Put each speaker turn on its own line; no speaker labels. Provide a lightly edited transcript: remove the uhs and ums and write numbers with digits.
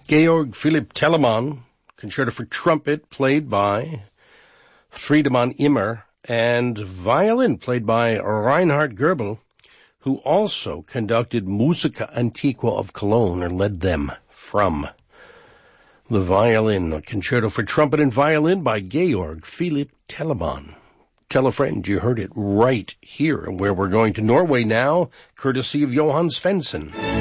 Georg Philipp Telemann, concerto for trumpet, played by Friedemann Immer, and violin, played by Reinhard Goebel, who also conducted Musica Antiqua of Cologne, or led them from the violin. A concerto for trumpet and violin by Georg Philipp Telemann. Tell a friend you heard it right here, where we're going to Norway now, courtesy of Johan Svensson.